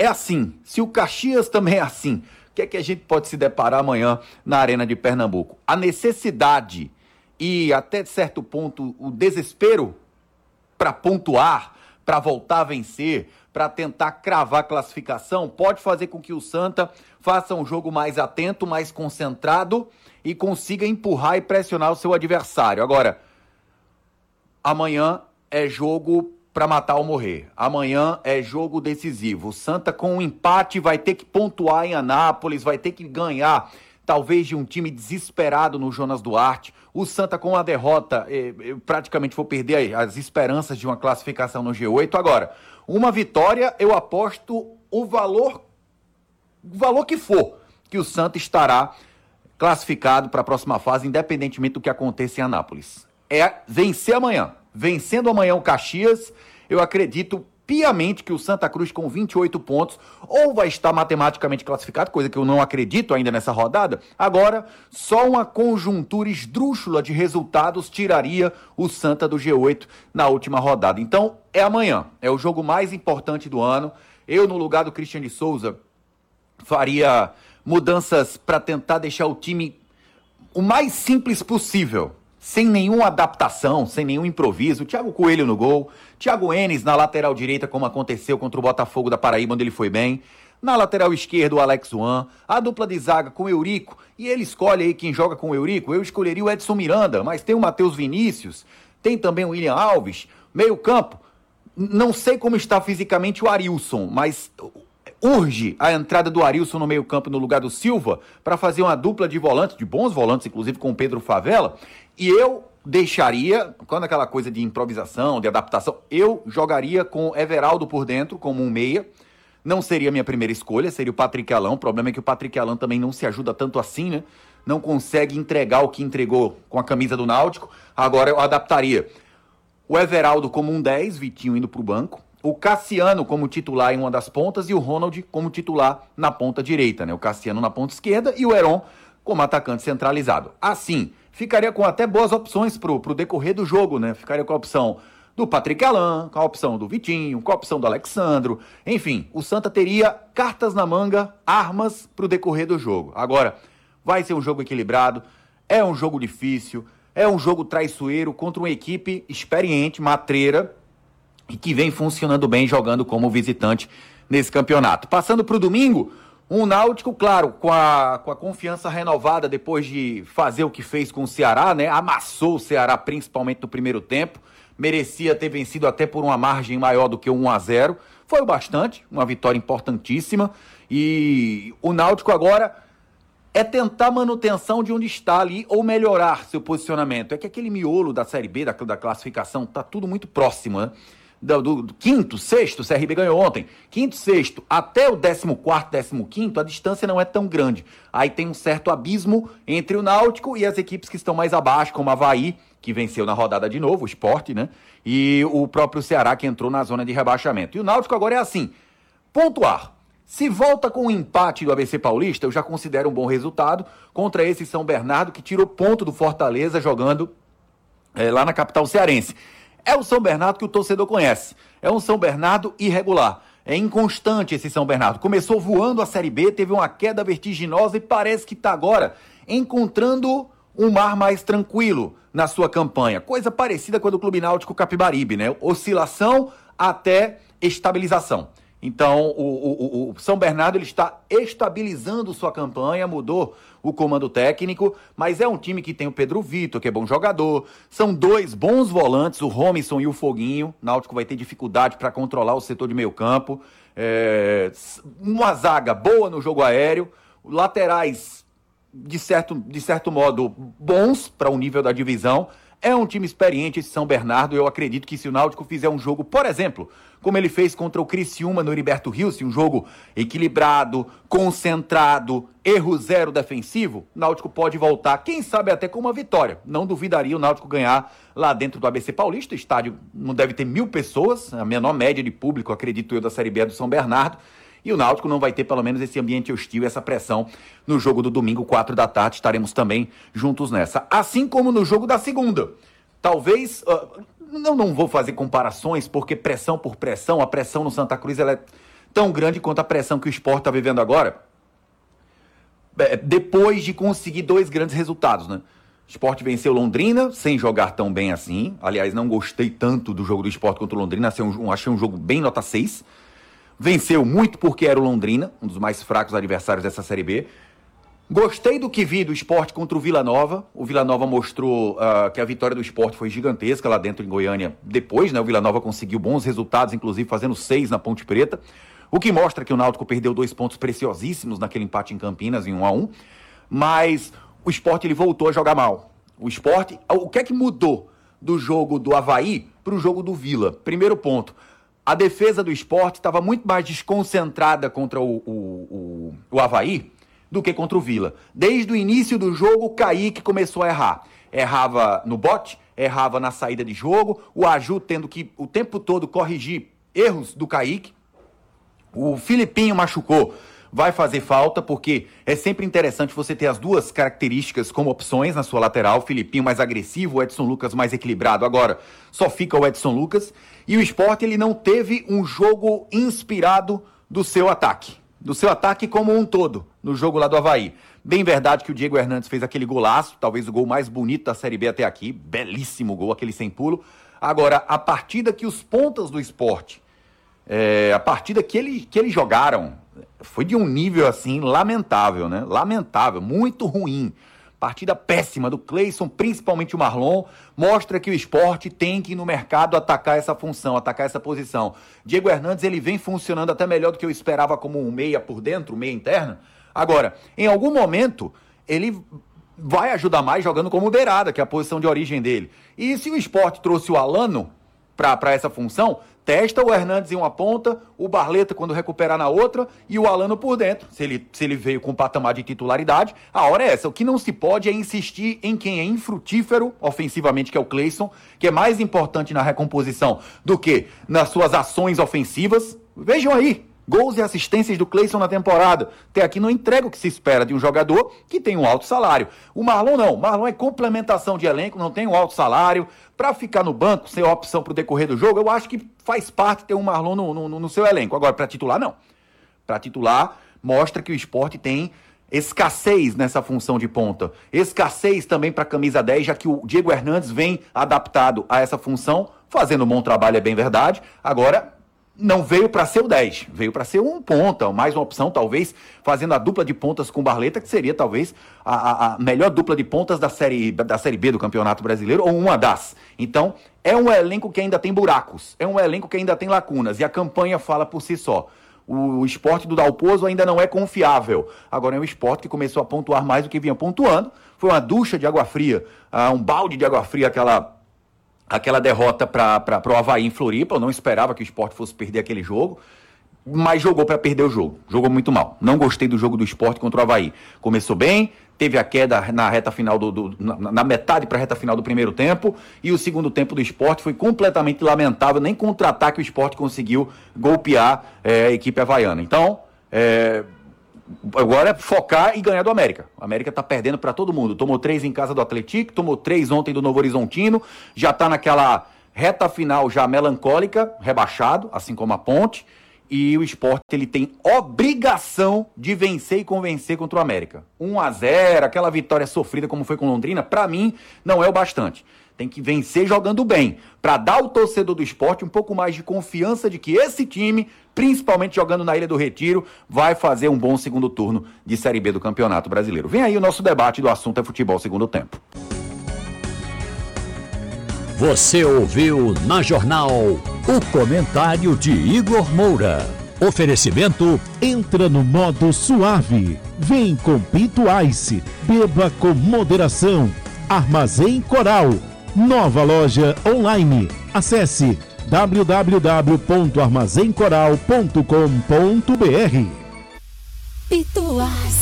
é assim. Se o Caxias também é assim, o que é que a gente pode se deparar amanhã na Arena de Pernambuco? A necessidade e até certo ponto o desespero para pontuar, para voltar a vencer, para tentar cravar a classificação, pode fazer com que o Santa faça um jogo mais atento, mais concentrado e consiga empurrar e pressionar o seu adversário. Agora, amanhã é jogo para matar ou morrer. Amanhã é jogo decisivo. O Santa, com um empate, vai ter que pontuar em Anápolis, vai ter que ganhar, talvez, de um time desesperado no Jonas Duarte. O Santa, com a derrota, praticamente vou perder as esperanças de uma classificação no G8. Agora, uma vitória, eu aposto o valor que for, que o Santa estará classificado para a próxima fase, independentemente do que aconteça em Anápolis. É vencer amanhã. Vencendo amanhã o Caxias, eu acredito piamente que o Santa Cruz, com 28 pontos, ou vai estar matematicamente classificado, coisa que eu não acredito ainda nessa rodada. Agora, só uma conjuntura esdrúxula de resultados tiraria o Santa do G8 na última rodada. Então, é amanhã, é o jogo mais importante do ano. Eu, no lugar do Christian de Souza, faria mudanças para tentar deixar o time o mais simples possível, sem nenhuma adaptação, sem nenhum improviso. Thiago Coelho no gol, Thiago Enes na lateral direita, como aconteceu contra o Botafogo da Paraíba, onde ele foi bem. Na lateral esquerda, o Alex Juan, a dupla de zaga com o Eurico, e ele escolhe aí quem joga com o Eurico. Eu escolheria o Edson Miranda, mas tem o Matheus Vinícius, tem também o William Alves, meio campo. Não sei como está fisicamente o Arilson, mas urge a entrada do Arilson no meio-campo no lugar do Silva para fazer uma dupla de volantes, de bons volantes, inclusive com o Pedro Favela. E eu deixaria, quando aquela coisa de improvisação, de adaptação, eu jogaria com Everaldo por dentro, como um meia. Não seria a minha primeira escolha, seria o Patrick Alan. O problema é que o Patrick Alan também não se ajuda tanto assim, né? Não consegue entregar o que entregou com a camisa do Náutico. Agora eu adaptaria o Everaldo como um 10, Vitinho indo para o banco. O Cassiano como titular em uma das pontas e o Ronald como titular na ponta direita, né? O Cassiano na ponta esquerda e o Heron como atacante centralizado. Assim, ficaria com até boas opções pro decorrer do jogo, né? Ficaria com a opção do Patrick Alan, com a opção do Vitinho, com a opção do Alexandro. Enfim, o Santa teria cartas na manga, armas pro decorrer do jogo. Agora, vai ser um jogo equilibrado, é um jogo difícil, é um jogo traiçoeiro contra uma equipe experiente, matreira, e que vem funcionando bem jogando como visitante nesse campeonato. Passando para o domingo, um Náutico, claro, com a confiança renovada depois de fazer o que fez com o Ceará, né? Amassou o Ceará principalmente no primeiro tempo, merecia ter vencido até por uma margem maior do que o 1-0, foi o bastante, uma vitória importantíssima, e o Náutico agora é tentar manutenção de onde está ali ou melhorar seu posicionamento. É que aquele miolo da Série B, da classificação, tá tudo muito próximo, né? Do quinto, sexto, o CRB ganhou ontem, quinto, sexto, até o 14º, 15º, a distância não é tão grande. Aí tem um certo abismo entre o Náutico e as equipes que estão mais abaixo, como a Avaí, que venceu na rodada de novo, o Sport, né? E o próprio Ceará, que entrou na zona de rebaixamento. E o Náutico agora é assim, pontuar. Se volta com o empate do ABC Paulista, eu já considero um bom resultado contra esse São Bernardo, que tirou ponto do Fortaleza jogando lá na capital cearense. É o São Bernardo que o torcedor conhece. É um São Bernardo irregular. É inconstante esse São Bernardo. Começou voando a Série B, teve uma queda vertiginosa e parece que está agora encontrando um mar mais tranquilo na sua campanha. Coisa parecida com a do Clube Náutico Capibaribe, né? Oscilação até estabilização. Então, o São Bernardo ele está estabilizando sua campanha, mudou o comando técnico, mas é um time que tem o Pedro Vitor, que é bom jogador, são dois bons volantes, o Romisson e o Foguinho. O Náutico vai ter dificuldade para controlar o setor de meio campo, uma zaga boa no jogo aéreo, laterais, de certo modo, bons para o nível da divisão. É um time experiente esse São Bernardo. Eu acredito que se o Náutico fizer um jogo, por exemplo, como ele fez contra o Criciúma no Heriberto Rios, um jogo equilibrado, concentrado, erro zero defensivo, o Náutico pode voltar, quem sabe até com uma vitória. Não duvidaria o Náutico ganhar lá dentro do ABC Paulista. O estádio não deve ter 1.000 pessoas, a menor média de público, acredito eu, da Série B do São Bernardo. E o Náutico não vai ter pelo menos esse ambiente hostil, essa pressão no jogo do domingo, 4 da tarde. Estaremos também juntos nessa. Assim como no jogo da segunda. Talvez, não vou fazer comparações, porque pressão por pressão, a pressão no Santa Cruz ela é tão grande quanto a pressão que o Sport está vivendo agora, depois de conseguir 2 grandes resultados, né? O Sport venceu Londrina, sem jogar tão bem assim. Aliás, não gostei tanto do jogo do Sport contra o Londrina, achei um jogo bem nota 6. Venceu muito porque era o Londrina, um dos mais fracos adversários dessa Série B. Gostei do que vi do Sport contra o Vila Nova. O Vila Nova mostrou que a vitória do Sport foi gigantesca lá dentro em Goiânia. Depois, né, o Vila Nova conseguiu bons resultados, inclusive fazendo 6 na Ponte Preta. O que mostra que o Náutico perdeu 2 pontos preciosíssimos naquele empate em Campinas, em 1-1. Mas o Sport ele voltou a jogar mal. O Sport, o que é que mudou do jogo do Avaí para o jogo do Vila? Primeiro ponto, a defesa do Sport estava muito mais desconcentrada contra o Avaí do que contra o Vila. Desde o início do jogo, o Kaique começou a errar. Errava no bote, errava na saída de jogo, o Aju tendo que o tempo todo corrigir erros do Kaique. O Filipinho machucou, vai fazer falta, porque é sempre interessante você ter as 2 características como opções na sua lateral. O Filipinho mais agressivo, o Edson Lucas mais equilibrado. Agora só fica o Edson Lucas. E o Sport ele não teve um jogo inspirado do seu ataque como um todo, no jogo lá do Avaí. Bem verdade que o Diego Hernandes fez aquele golaço, talvez o gol mais bonito da Série B até aqui, belíssimo gol, aquele sem pulo. Agora, a partida que os pontas do Sport, a partida que eles jogaram, foi de um nível assim lamentável, né? Lamentável, muito ruim. Partida péssima do Cleison, principalmente o Marlon, mostra que o Sport tem que ir no mercado atacar essa função, atacar essa posição. Diego Hernandes, ele vem funcionando até melhor do que eu esperava como um meia por dentro, um meia interno. Agora, em algum momento, ele vai ajudar mais jogando como beirada, que é a posição de origem dele. E se o Sport trouxe o Alano para essa função, testa o Hernandes em uma ponta, o Barleta quando recuperar na outra e o Alano por dentro. Se ele veio com patamar de titularidade, a hora é essa. O que não se pode é insistir em quem é infrutífero ofensivamente, que é o Cleison, que é mais importante na recomposição do que nas suas ações ofensivas. Vejam aí, gols e assistências do Cleison na temporada. Até aqui não entrega o que se espera de um jogador que tem um alto salário. O Marlon não. O Marlon é complementação de elenco, não tem um alto salário. Para ficar no banco, ser opção para o decorrer do jogo, eu acho que faz parte ter um Marlon no seu elenco. Agora, para titular, não. Para titular, mostra que o Sport tem escassez nessa função de ponta. Escassez também para camisa 10, já que o Diego Hernandes vem adaptado a essa função, fazendo um bom trabalho, é bem verdade. Agora, não veio para ser o 10, veio para ser um ponta, mais uma opção, talvez, fazendo a dupla de pontas com o Barleta, que seria talvez a melhor dupla de pontas da série B do Campeonato Brasileiro, ou uma das. Então, é um elenco que ainda tem buracos, é um elenco que ainda tem lacunas, e a campanha fala por si só. O Sport do Dalpozo ainda não é confiável. Agora é um Sport que começou a pontuar mais do que vinha pontuando. Foi uma ducha de água fria, um balde de água fria, aquela derrota para o Avaí em Floripa. Eu não esperava que o Sport fosse perder aquele jogo, mas jogou para perder o jogo. Jogou muito mal. Não gostei do jogo do Sport contra o Avaí. Começou bem, teve a queda na reta final na metade para a reta final do primeiro tempo, e o segundo tempo do Sport foi completamente lamentável. Nem contra-ataque o Sport conseguiu golpear a equipe havaiana. Então, agora é focar e ganhar do América. O América tá perdendo para todo mundo. Tomou 3 em casa do Atlético, tomou 3 ontem do Novo Horizontino, já tá naquela reta final já melancólica, rebaixado, assim como a Ponte, e o Sport ele tem obrigação de vencer e convencer contra o América. 1-0, aquela vitória sofrida como foi com Londrina, para mim não é o bastante. Tem que vencer jogando bem, para dar ao torcedor do Sport um pouco mais de confiança de que esse time, principalmente jogando na Ilha do Retiro, vai fazer um bom segundo turno de Série B do Campeonato Brasileiro. Vem aí o nosso debate do assunto é futebol segundo tempo. Você ouviu na Jornal o comentário de Igor Moura. Oferecimento: entra no modo suave. Vem com Pinto Ice. Beba com moderação. Armazém Coral. Nova loja online. Acesse www.armazencoral.com.br. Pinto Ice.